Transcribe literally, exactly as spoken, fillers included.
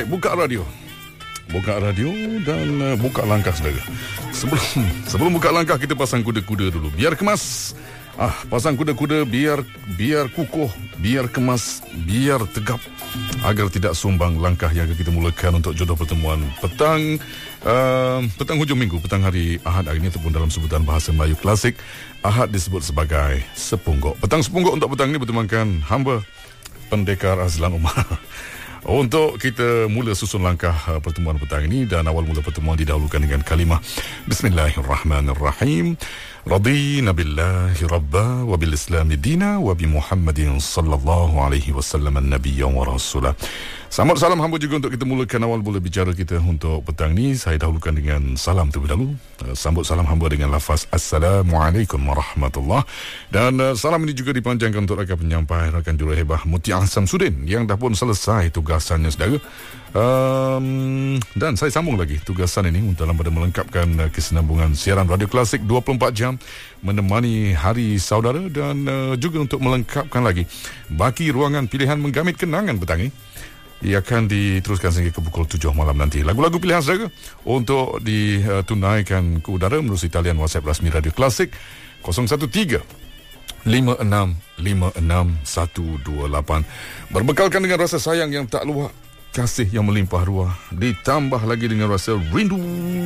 Baik, buka radio. Buka radio dan uh, buka langkah saudara. Sebelum sebelum buka langkah, kita pasang kuda-kuda dulu. Biar kemas. Ah, pasang kuda-kuda biar biar kukuh, biar kemas, biar tegap, agar tidak sumbang langkah yang akan kita mulakan untuk jodoh pertemuan petang uh, petang hujung minggu, petang hari Ahad hari ini, ataupun dalam sebutan bahasa Melayu klasik, Ahad disebut sebagai sepungguk. Petang sepungguk untuk petang ini bertemankan hamba Pendekar Azlan Umar. Untuk kita mula susun langkah uh, pertemuan petang ini, dan awal mula pertemuan didahulukan dengan kalimah Bismillahirrahmanirrahim. Radina billahi rabba wa bil islami dina wa bi Muhammadin sallallahu alaihi wasallam an-nabiyya wa rasulah. Selamat salam hamba juga untuk kita mulakan awal mula bicara kita untuk petang ni. Saya dahulukan dengan salam terlebih dahulu. Uh, sambut salam hamba dengan lafaz Assalamualaikum warahmatullahi. Dan uh, salam ini juga dipanjangkan untuk rakan penyampai, rakan juruhebah Mutia Samsudin yang dah pun selesai tugasannya saudara. Um, dan saya sambung lagi tugasan ini untuk dalam pada melengkapkan uh, kesinambungan siaran radio klasik dua puluh empat jam menemani hari saudara, dan uh, juga untuk melengkapkan lagi baki ruangan pilihan menggamit kenangan petang ini. Ia akan diteruskan sehingga ke pukul tujuh malam nanti. Lagu-lagu pilihan saudara untuk ditunaikan ke udara melalui talian WhatsApp rasmi Radio Klasik kosong satu tiga lima enam lima enam satu dua lapan. Berbekalkan dengan rasa sayang yang tak luar, kasih yang melimpah ruah, ditambah lagi dengan rasa rindu